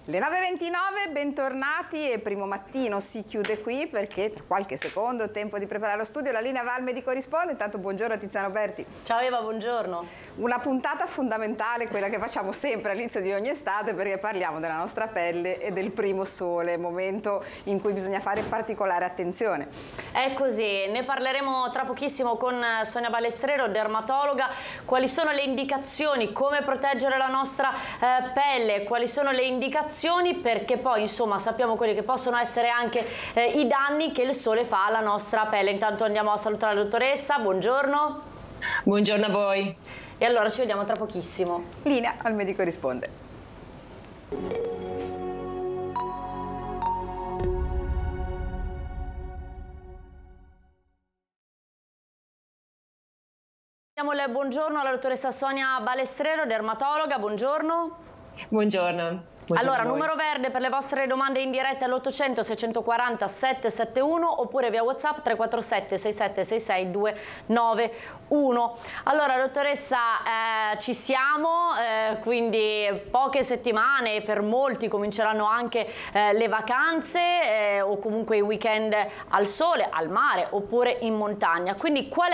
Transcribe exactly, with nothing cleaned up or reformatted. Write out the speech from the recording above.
Le nove e ventinove, bentornati e primo mattino si chiude qui perché tra qualche secondo è tempo di preparare lo studio. La linea va al Medico Risponde. Intanto buongiorno Tiziano Berti. Ciao Eva, buongiorno. Una puntata fondamentale, quella che facciamo sempre all'inizio di ogni estate, perché parliamo della nostra pelle e del primo sole, momento in cui bisogna fare particolare attenzione. È così, ne parleremo tra pochissimo con Sonia Balestrero, dermatologa. Quali sono le indicazioni, come proteggere la nostra eh, pelle, quali sono le indicazioni, perché poi insomma sappiamo quelli che possono essere anche eh, i danni che il sole fa alla nostra pelle. Intanto andiamo a salutare la dottoressa, buongiorno. Buongiorno a voi. E allora ci vediamo tra pochissimo. Linea al Medico Risponde. Diamo il buongiorno alla dottoressa Sonia Balestrero, dermatologa, buongiorno. Buongiorno. Buongiorno allora, numero verde per le vostre domande in diretta all'ottocento seicentoquaranta settecentosettantuno oppure via WhatsApp tre quattro sette sei sette sei sei due nove uno. Allora, dottoressa, eh, ci siamo, eh, quindi poche settimane, per molti cominceranno anche eh, le vacanze eh, o comunque i weekend al sole, al mare oppure in montagna. Quindi qual è